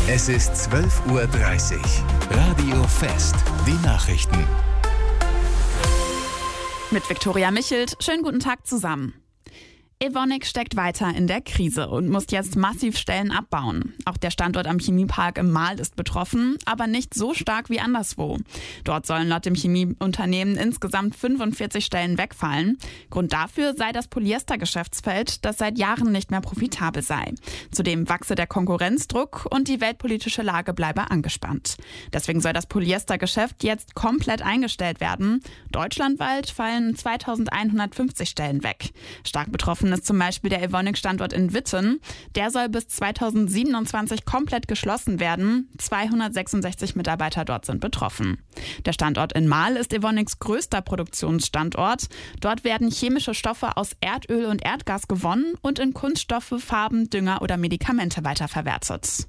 Es ist 12:30 Uhr. Radio Fest. Die Nachrichten. Mit Viktoria Michelt. Schönen guten Tag zusammen. Evonik steckt weiter in der Krise und muss jetzt massiv Stellen abbauen. Auch der Standort am Chemiepark im Marl ist betroffen, aber nicht so stark wie anderswo. Dort sollen laut dem Chemieunternehmen insgesamt 45 Stellen wegfallen. Grund dafür sei das Polyester-Geschäftsfeld, das seit Jahren nicht mehr profitabel sei. Zudem wachse der Konkurrenzdruck und die weltpolitische Lage bleibe angespannt. Deswegen soll das Polyestergeschäft jetzt komplett eingestellt werden. Deutschlandweit fallen 2150 Stellen weg. Stark betroffen ist zum Beispiel der Evonik-Standort in Witten. Der soll bis 2027 komplett geschlossen werden. 266 Mitarbeiter dort sind betroffen. Der Standort in Marl ist Evoniks größter Produktionsstandort. Dort werden chemische Stoffe aus Erdöl und Erdgas gewonnen und in Kunststoffe, Farben, Dünger oder Medikamente weiterverwertet.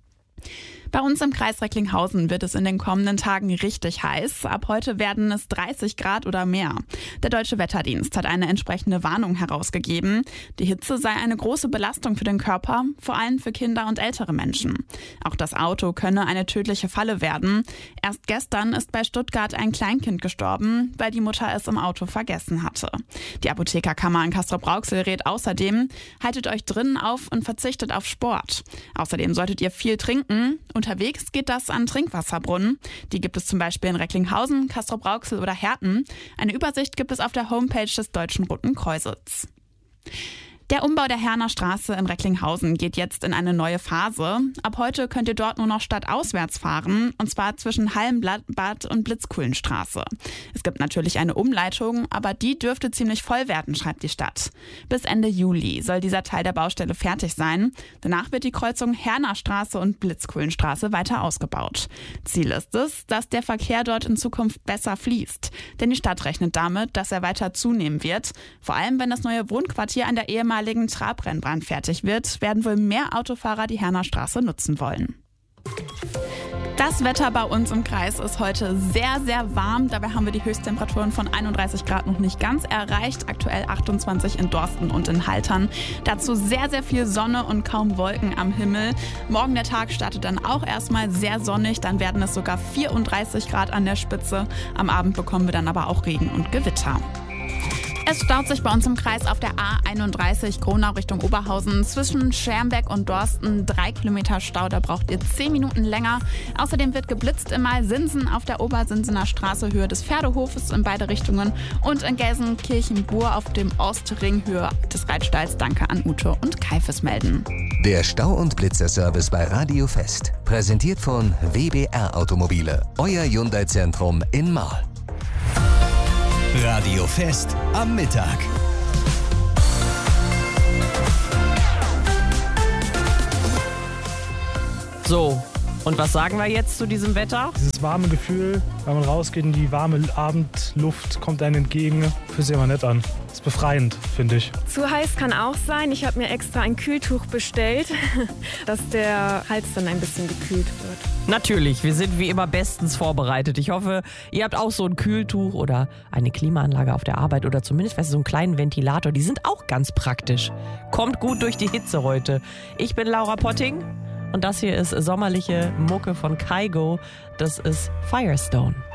Bei uns im Kreis Recklinghausen wird es in den kommenden Tagen richtig heiß. Ab heute werden es 30 Grad oder mehr. Der Deutsche Wetterdienst hat eine entsprechende Warnung herausgegeben. Die Hitze sei eine große Belastung für den Körper, vor allem für Kinder und ältere Menschen. Auch das Auto könne eine tödliche Falle werden. Erst gestern ist bei Stuttgart ein Kleinkind gestorben, weil die Mutter es im Auto vergessen hatte. Die Apothekerkammer in Castrop-Rauxel rät außerdem, haltet euch drinnen auf und verzichtet auf Sport. Außerdem solltet ihr viel trinken. Unterwegs geht das an Trinkwasserbrunnen. Die gibt es zum Beispiel in Recklinghausen, Castrop-Rauxel oder Herten. Eine Übersicht gibt es auf der Homepage des Deutschen Roten Kreuzes. Der Umbau der Herner Straße in Recklinghausen geht jetzt in eine neue Phase. Ab heute könnt ihr dort nur noch stadtauswärts fahren, und zwar zwischen Hallenbad und Blitzkuhlenstraße. Es gibt natürlich eine Umleitung, aber die dürfte ziemlich voll werden, schreibt die Stadt. Bis Ende Juli soll dieser Teil der Baustelle fertig sein. Danach wird die Kreuzung Herner Straße und Blitzkuhlenstraße weiter ausgebaut. Ziel ist es, dass der Verkehr dort in Zukunft besser fließt. Denn die Stadt rechnet damit, dass er weiter zunehmen wird. Vor allem, wenn das neue Wohnquartier an der ehemaligen Trabrennbahn fertig wird, werden wohl mehr Autofahrer die Herner Straße nutzen wollen. Das Wetter bei uns im Kreis ist heute sehr, sehr warm. Dabei haben wir die Höchsttemperaturen von 31 Grad noch nicht ganz erreicht. Aktuell 28 in Dorsten und in Haltern. Dazu sehr, sehr viel Sonne und kaum Wolken am Himmel. Morgen der Tag startet dann auch erstmal sehr sonnig. Dann werden es sogar 34 Grad an der Spitze. Am Abend bekommen wir dann aber auch Regen und Gewitter. Es staut sich bei uns im Kreis auf der A31 Gronau Richtung Oberhausen. Zwischen Schermbeck und Dorsten 3 Kilometer Stau, da braucht ihr 10 Minuten länger. Außerdem wird geblitzt in Malsinsen auf der Obersinsener Straße Höhe des Pferdehofes in beide Richtungen und in Gelsenkirchen-Bur auf dem Ostring Höhe des Reitstalls. Danke an Ute und Kai fürs Melden. Der Stau- und Blitzerservice bei Radio Fest. Präsentiert von WBR Automobile. Euer Hyundai-Zentrum in Marl. Radio Fest am Mittag. So, und was sagen wir jetzt zu diesem Wetter? Dieses warme Gefühl, wenn man rausgeht in die warme Abendluft, kommt einem entgegen, fühlt sich immer nett an. Ist befreiend, finde ich. Zu heiß kann auch sein. Ich habe mir extra ein Kühltuch bestellt, dass der Hals dann ein bisschen gekühlt wird. Natürlich, wir sind wie immer bestens vorbereitet. Ich hoffe, ihr habt auch so ein Kühltuch oder eine Klimaanlage auf der Arbeit oder zumindest so einen kleinen Ventilator. Die sind auch ganz praktisch. Kommt gut durch die Hitze heute. Ich bin Laura Potting und das hier ist sommerliche Mucke von Kygo. Das ist Firestone.